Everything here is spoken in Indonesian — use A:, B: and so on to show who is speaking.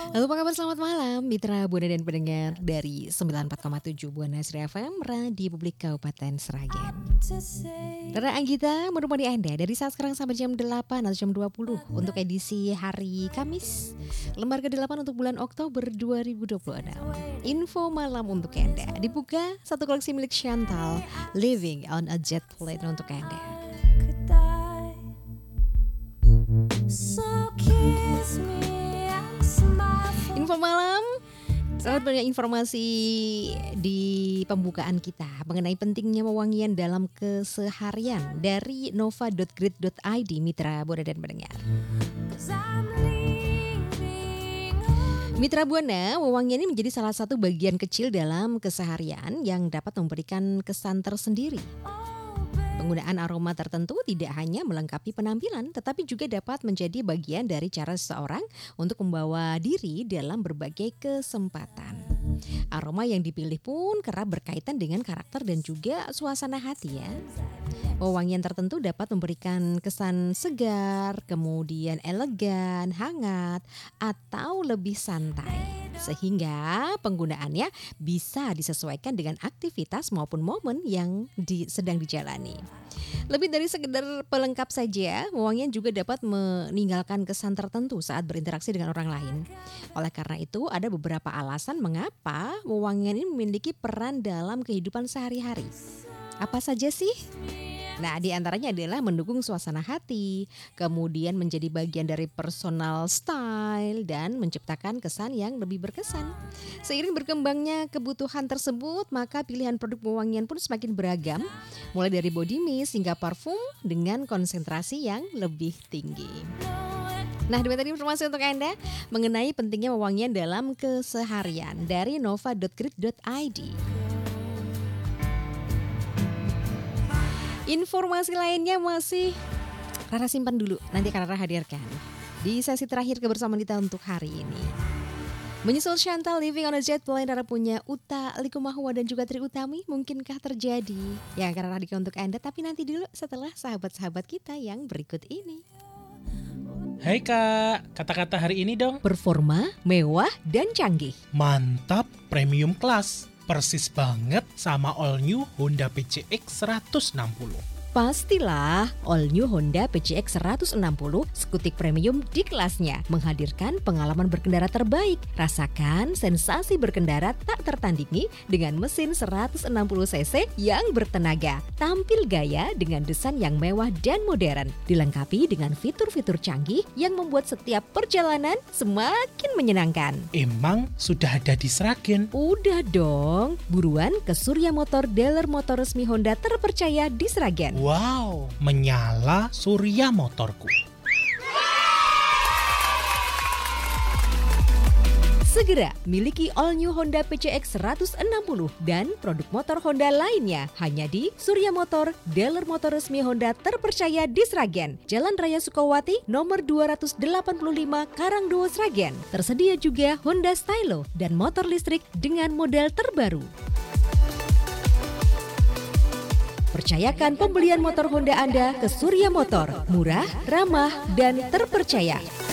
A: Halo, apa kabar? Selamat malam mitra Buana dan pendengar dari 94,7 Buana Sri FM Radio Publik Kabupaten Sragen. Rara Anggita menemani Anda dari saat sekarang sampai jam 8 atau jam 20 untuk edisi hari Kamis lembar ke-8 untuk bulan Oktober 2026. Info malam untuk Anda dibuka satu koleksi milik Chantal, Living on a Jet Plane untuk Anda. Info malam, sangat banyak informasi di pembukaan kita mengenai pentingnya wewangian dalam keseharian dari nova.grid.id mitra Buana dan pendengar. Mitra Buana, wewangian ini menjadi salah satu bagian kecil dalam keseharian yang dapat memberikan kesan tersendiri. Penggunaan aroma tertentu tidak hanya melengkapi penampilan, tetapi juga dapat menjadi bagian dari cara seseorang untuk membawa diri dalam berbagai kesempatan. Aroma yang dipilih pun kerap berkaitan dengan karakter dan juga suasana hati ya. Wewangian tertentu dapat memberikan kesan segar, kemudian elegan, hangat, atau lebih santai. Sehingga penggunaannya bisa disesuaikan dengan aktivitas maupun momen yang sedang dijalani. Lebih dari sekedar pelengkap saja, wewangian juga dapat meninggalkan kesan tertentu saat berinteraksi dengan orang lain. Oleh karena itu, ada beberapa alasan mengapa wewangian ini memiliki peran dalam kehidupan sehari-hari. Apa saja sih? Nah, di antaranya adalah mendukung suasana hati, kemudian menjadi bagian dari personal style, dan menciptakan kesan yang lebih berkesan. Seiring berkembangnya kebutuhan tersebut, maka pilihan produk wewangian pun semakin beragam, mulai dari body mist hingga parfum dengan konsentrasi yang lebih tinggi. Nah, demikian tadi informasi untuk Anda mengenai pentingnya wewangian dalam keseharian dari nova.grid.id. Informasi lainnya masih Rara simpan dulu, nanti akan Rara hadirkan di sesi terakhir kebersamaan kita untuk hari ini. Menyusul Chantal Living on a Jet Plane, Rara punya Utha Likumahua dan juga Trie Utami. Mungkinkah terjadi? Yang akan Rara hadirkan untuk Anda, tapi nanti dulu setelah sahabat-sahabat kita yang berikut ini.
B: Hai Kak, kata-kata hari ini dong.
A: Performa, mewah, dan canggih.
B: Mantap, premium class. Persis banget sama all new Honda PCX 160.
A: Pastilah, all new Honda PCX 160 skutik premium di kelasnya, menghadirkan pengalaman berkendara terbaik. Rasakan sensasi berkendara tak tertandingi dengan mesin 160 cc yang bertenaga. Tampil gaya dengan desain yang mewah dan modern, dilengkapi dengan fitur-fitur canggih yang membuat setiap perjalanan semakin menyenangkan.
B: Emang sudah ada di Sragen?
A: Udah dong, buruan ke Surya Motor, dealer motor resmi Honda terpercaya di Sragen.
B: Wow, menyala Surya Motorku.
A: Segera miliki all new Honda PCX 160 dan produk motor Honda lainnya hanya di Surya Motor, dealer motor resmi Honda terpercaya di Sragen, Jalan Raya Sukawati, nomor 285 Karangdowo, Sragen. Tersedia juga Honda Stylo dan motor listrik dengan model terbaru. Percayakan pembelian motor Honda Anda ke Surya Motor, murah, ramah, dan terpercaya.